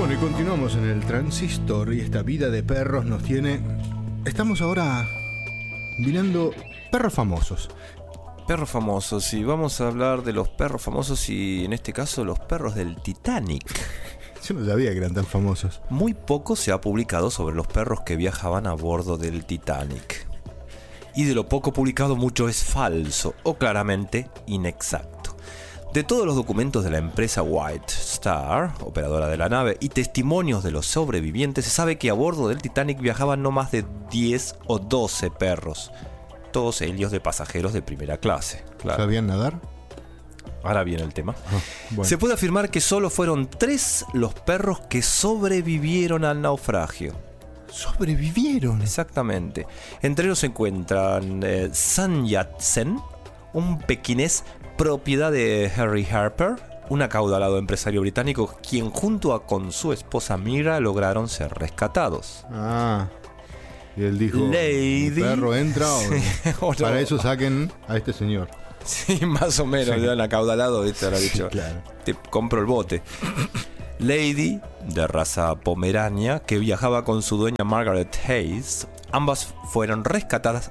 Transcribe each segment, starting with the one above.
Bueno, y continuamos en el Transistor y esta vida de perros nos tiene... Estamos ahora mirando perros famosos. Perros famosos, y vamos a hablar de los perros famosos y en este caso los perros del Titanic. Yo no sabía que eran tan famosos. Muy poco se ha publicado sobre los perros que viajaban a bordo del Titanic. Y de lo poco publicado mucho es falso o claramente inexacto. De todos los documentos de la empresa White Star, operadora de la nave, y testimonios de los sobrevivientes, se sabe que a bordo del Titanic viajaban no más de 10 o 12 perros. Todos ellos de pasajeros de primera clase. Claro. ¿Sabían nadar? Ahora viene el tema. Bueno. Se puede afirmar que solo fueron 3 los perros que sobrevivieron al naufragio. ¿Sobrevivieron? Exactamente. Entre ellos se encuentran Sun Yat-sen, un pequinés propiedad de Harry Harper, un acaudalado empresario británico quien con su esposa Mira lograron ser rescatados. Ah, y él dijo, Lady. ¿el perro entra o, O no. Para eso saquen a este señor? Sí, más o menos, Sí. le han acaudalado, ¿viste? Ahora dicho, Claro. te compro el bote. Lady, de raza pomerania, que viajaba con su dueña Margaret Hayes, ambas fueron rescatadas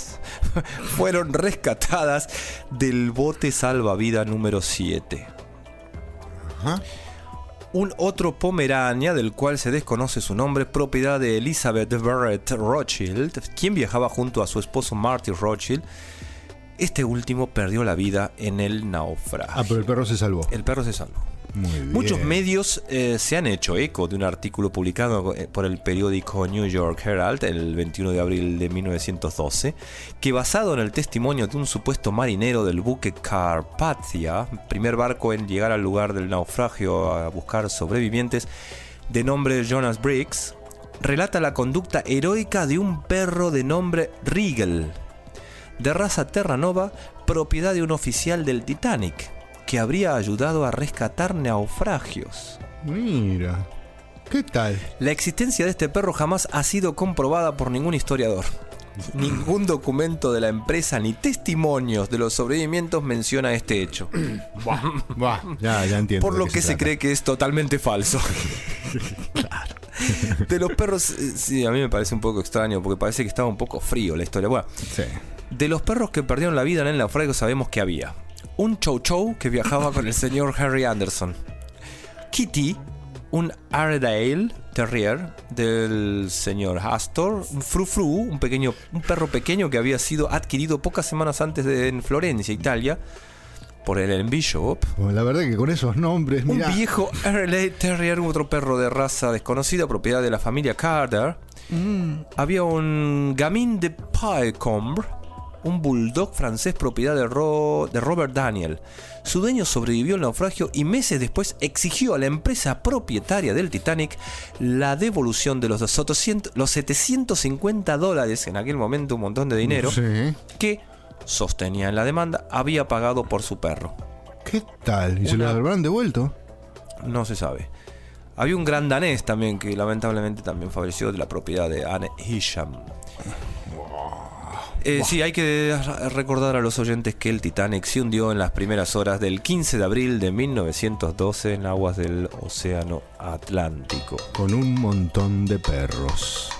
del bote salvavidas número 7. Ajá. Un otro pomerania, del cual se desconoce su nombre, propiedad de Elizabeth Barrett Rothschild, quien viajaba junto a su esposo Marty Rothschild. Este último perdió la vida en el naufragio. Ah, pero el perro se salvó. El perro se salvó. Muy bien. Muchos medios se han hecho eco de un artículo publicado por el periódico New York Herald el 21 de abril de 1912, que basado en el testimonio de un supuesto marinero del buque Carpathia, primer barco en llegar al lugar del naufragio a buscar sobrevivientes, de nombre Jonas Briggs, relata la conducta heroica de un perro de nombre Regal, de raza Terranova, propiedad de un oficial del Titanic, que habría ayudado a rescatar naufragios. Mira, ¿qué tal? La existencia de este perro jamás ha sido comprobada por ningún historiador. Ningún documento de la empresa ni testimonios de los sobrevivientes menciona este hecho. Buah, ya entiendo. Por de lo qué que se trata. cree que es totalmente falso. Claro. De los perros, sí, a mí me parece un poco extraño porque parece que estaba un poco frío la historia. Bueno, Sí. de los perros que perdieron la vida en el naufragio sabemos que había un Chow Chow que viajaba con el señor Harry Anderson, Kitty, un Airedale Terrier del señor Astor, un Fru Fru, un perro pequeño que había sido adquirido pocas semanas antes en Florencia, Italia, por el Bishop. Bueno, la verdad que con esos nombres, Un mira. viejo Airedale Terrier, otro perro de raza desconocida, propiedad de la familia Carter. Había un Gamin de Pycombe, un bulldog francés propiedad de Robert Daniel. Su dueño sobrevivió al naufragio y meses después exigió a la empresa propietaria del Titanic la devolución de los $750, en aquel momento un montón de dinero, Sí. que, sostenía en la demanda, había pagado por su perro. ¿Qué tal? ¿Y se lo habrán devuelto? No se sabe. Había un gran danés también que lamentablemente también falleció de la propiedad de Anne Hisham. Sí, hay que recordar a los oyentes que el Titanic se hundió en las primeras horas del 15 de abril de 1912 en aguas del Océano Atlántico. Con un montón de perros.